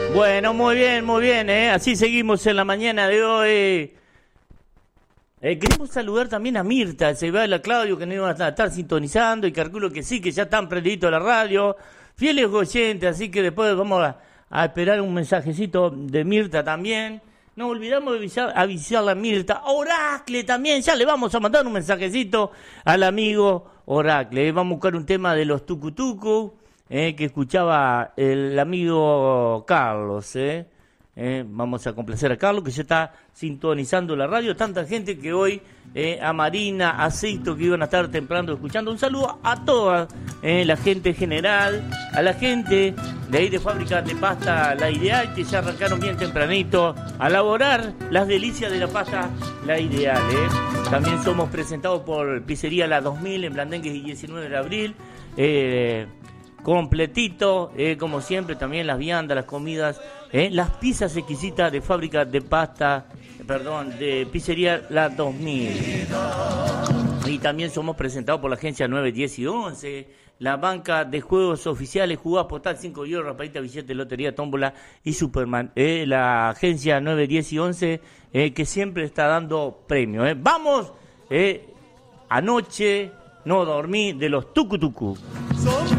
Bueno, muy bien, así seguimos en la mañana de hoy. Queremos saludar también a Mirta, se va a Claudio, que nos iban a estar sintonizando, y calculo que sí, que ya están prendidos a la radio, fieles oyentes, así que después vamos a esperar un mensajecito de Mirta también. No olvidamos de avisarle a Mirta. Oracle también, ya le vamos a mandar un mensajecito al amigo Oracle. Vamos a buscar un tema de los tucutucu, que escuchaba el amigo Carlos. Vamos a complacer a Carlos, que ya está sintonizando la radio. Tanta gente que hoy, a Marina, a Sixto, que iban a estar temprano escuchando. Un saludo a toda la gente general, a la gente de ahí de Fábrica de Pasta La Ideal, que ya arrancaron bien tempranito a elaborar las delicias de la pasta La Ideal. También somos presentados por Pizzería La 2000 en Blandengues y 19 de abril. Completito, como siempre, también las viandas, las comidas, las pizzas exquisitas de Fábrica de Pasta, de Pizzería La 2000. Y también somos presentados por la agencia 9, 10 y 11, la banca de juegos oficiales, jugás postal, 5 euros, raspadita, billete, lotería, tómbola y Superman. La agencia 9, 10 y 11, que siempre está dando premios. Vamos, anoche no dormí de los tucutucu.